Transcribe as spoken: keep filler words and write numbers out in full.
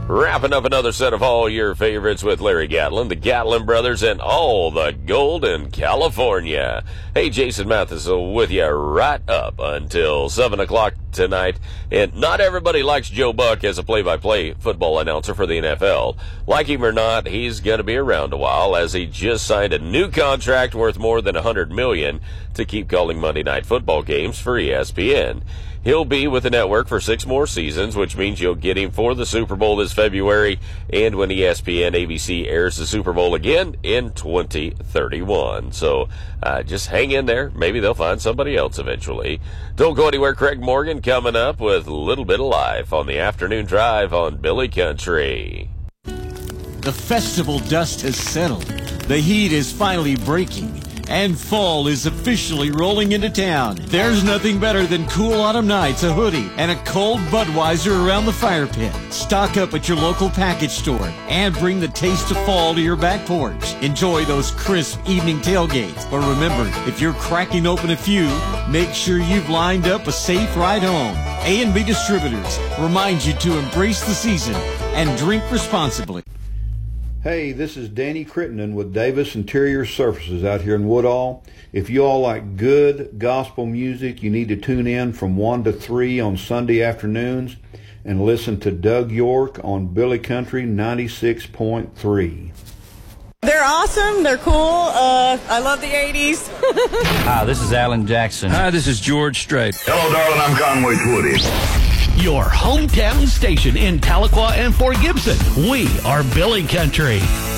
Wrapping up another set of all your favorites with Larry Gatlin, the Gatlin Brothers, and all the gold in California. Hey, Jason Mathis with you right up until seven o'clock tonight. And not everybody likes Joe Buck as a play-by-play football announcer for the N F L. Like him or not, he's going to be around a while as he just signed a new contract worth more than one hundred million dollars to keep calling Monday Night Football games for E S P N. He'll be with the network for six more seasons, which means you'll get him for the Super Bowl this February and when E S P N A B C airs the Super Bowl again in twenty thirty-one. So uh, just hang in there. Maybe they'll find somebody else eventually. Don't go anywhere. Craig Morgan coming up with a little bit of life on the afternoon drive on Billy Country. The festival dust has settled. The heat is finally breaking. And fall is officially rolling into town. There's nothing better than cool autumn nights, a hoodie, and a cold Budweiser around the fire pit. Stock up at your local package store and bring the taste of fall to your back porch. Enjoy those crisp evening tailgates. But remember, if you're cracking open a few, make sure you've lined up a safe ride home. A and B Distributors reminds you to embrace the season and drink responsibly. Hey, this is Danny Crittenden with Davis Interior Surfaces out here in Woodall. If you all like good gospel music, you need to tune in from one to three on Sunday afternoons and listen to Doug York on Billy Country ninety-six point three. They're awesome. They're cool. Uh, I love the eighties. Hi, this is Alan Jackson. Hi, this is George Strait. Hello, darling. I'm Conway Twitty. Your hometown station in Tahlequah and Fort Gibson. We are Billy Country.